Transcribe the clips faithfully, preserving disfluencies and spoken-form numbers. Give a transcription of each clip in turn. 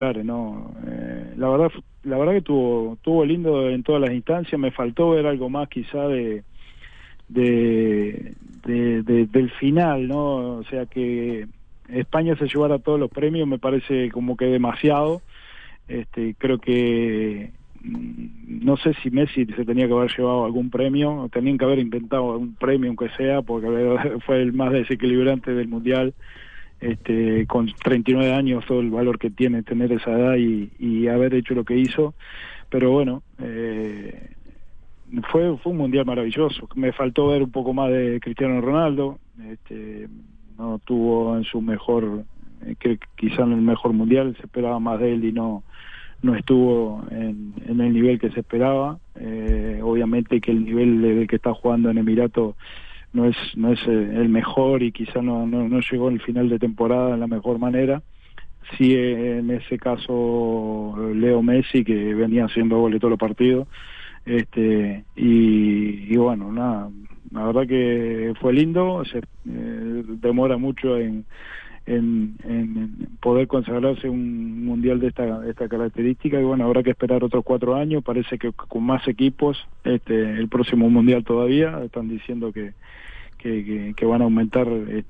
Claro, no, eh, la verdad, la verdad que tuvo, tuvo lindo en todas las instancias. Me faltó ver algo más quizá de, de, de, de del final, ¿no? O sea, que España se llevara todos los premios me parece como que demasiado. Este, creo que mm, no sé si Messi se tenía que haber llevado algún premio, tenían que haber inventado algún premio aunque sea, porque fue el más desequilibrante del mundial. Este, con treinta y nueve años, todo el valor que tiene tener esa edad y, y haber hecho lo que hizo. Pero bueno, eh, fue fue un mundial maravilloso. Me faltó ver un poco más de Cristiano Ronaldo. Este, no tuvo en su mejor, eh, que quizá en el mejor mundial, se esperaba más de él y no no estuvo en, en el nivel que se esperaba. Eh, obviamente que el nivel del que está jugando en Emiratos no es no es el mejor y quizá no, no, no llegó al final de temporada en la mejor manera. Sí, en ese caso Leo Messi, que venía haciendo goles todos los partidos, este y, y bueno, nada, la verdad que fue lindo. Se eh, demora mucho en, en, en poder consagrarse un mundial de esta esta característica, y bueno, habrá que esperar otros cuatro años. Parece que con más equipos, este el próximo mundial todavía están diciendo que Que, que, que van a aumentar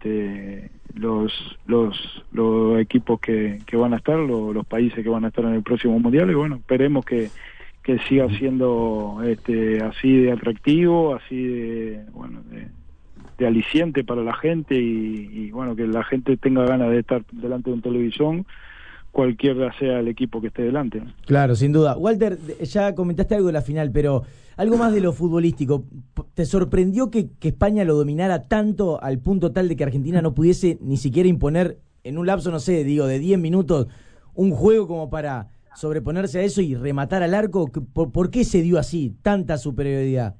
este, los, los los equipos que, que van a estar, los, los países que van a estar en el próximo mundial, y bueno, esperemos que, que siga siendo este, así de atractivo, así de, bueno, de, de aliciente para la gente, y, y bueno, que la gente tenga ganas de estar delante de un televisor, cualquiera sea el equipo que esté delante, ¿no? Claro, sin duda. Walter, ya comentaste algo de la final, pero algo más de lo futbolístico. ¿Te sorprendió que, que España lo dominara tanto al punto tal de que Argentina no pudiese ni siquiera imponer en un lapso, no sé, digo, de diez minutos, un juego como para sobreponerse a eso y rematar al arco? ¿Por, por qué se dio así, tanta superioridad?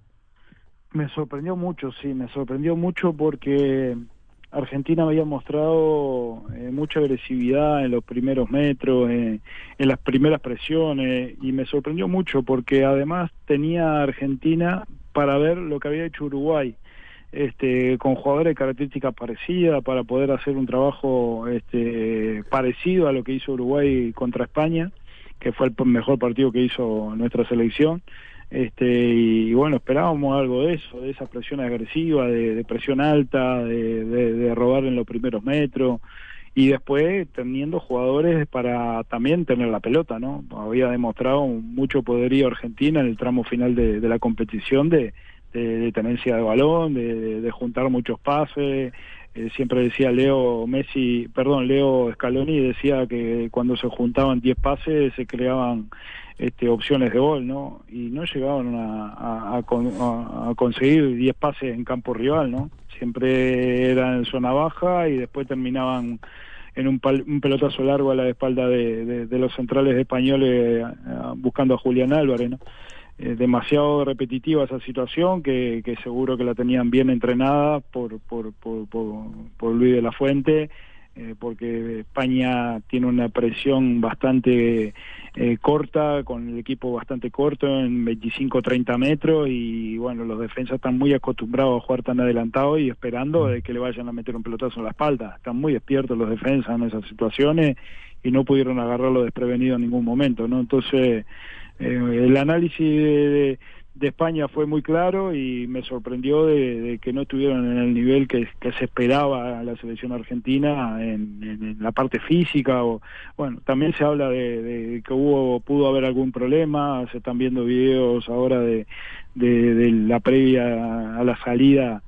Me sorprendió mucho, sí, me sorprendió mucho porque Argentina había mostrado eh, mucha agresividad en los primeros metros, eh, en las primeras presiones, y me sorprendió mucho porque además tenía Argentina para ver lo que había hecho Uruguay, este, con jugadores de características parecidas, para poder hacer un trabajo este, parecido a lo que hizo Uruguay contra España, que fue el mejor partido que hizo nuestra selección. Este, y bueno, esperábamos algo de eso, de esa presión agresiva, de, de presión alta, de, de, de robar en los primeros metros, y después teniendo jugadores para también tener la pelota, ¿no? Había demostrado mucho poderío Argentina en el tramo final de, de la competición, de, de, de tenencia de balón, de, de, de juntar muchos pases. Eh, siempre decía Leo Messi, perdón, Leo Scaloni decía que cuando se juntaban diez pases se creaban este, opciones de gol, ¿no? Y no llegaban a, a, a, a conseguir diez pases en campo rival, ¿no? Siempre era en zona baja y después terminaban en un, pal, un pelotazo largo a la espalda de, de, de los centrales españoles, uh, buscando a Julián Álvarez, ¿no? Eh, demasiado repetitiva esa situación, que, que seguro que la tenían bien entrenada por por por, por, por Luis de la Fuente, eh, porque España tiene una presión bastante eh, corta, con el equipo bastante corto, en veinticinco treinta metros, y bueno, los defensas están muy acostumbrados a jugar tan adelantados y esperando de que le vayan a meter un pelotazo en la espalda. Están muy despiertos los defensas en esas situaciones y no pudieron agarrarlo desprevenido en ningún momento, ¿no? Entonces Eh, el análisis de, de, de España fue muy claro, y me sorprendió de, de que no estuvieron en el nivel que, que se esperaba a la selección argentina en, en, en la parte física. O bueno, también se habla de, de que hubo pudo haber algún problema. Se están viendo videos ahora de, de, de la previa a la salida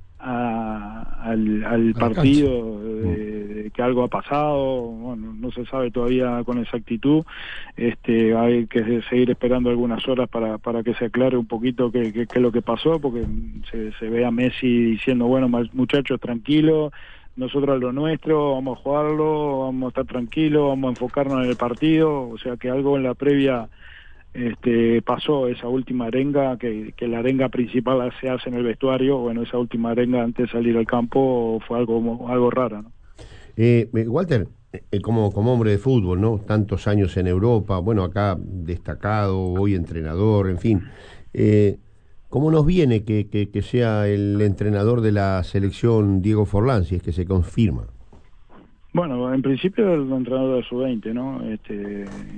a, al, al partido, de, de que algo ha pasado. Bueno, no se sabe todavía con exactitud. Este, hay que seguir esperando algunas horas para, para que se aclare un poquito qué, qué, qué es lo que pasó, porque se, se ve a Messi diciendo, bueno, muchachos, tranquilos, nosotros lo nuestro, vamos a jugarlo, vamos a estar tranquilos, vamos a enfocarnos en el partido. O sea que algo en la previa Este, pasó, esa última arenga, que, que la arenga principal se hace en el vestuario. Bueno, esa última arenga antes de salir al campo fue algo algo raro, ¿no? Eh, Walter, eh, como, como hombre de fútbol, ¿no? Tantos años en Europa, bueno, acá destacado, hoy entrenador, en fin. Eh, ¿Cómo nos viene que, que, que sea el entrenador de la selección Diego Forlán, si es que se confirma? Bueno, en principio el entrenador de su veinte, ¿no? Este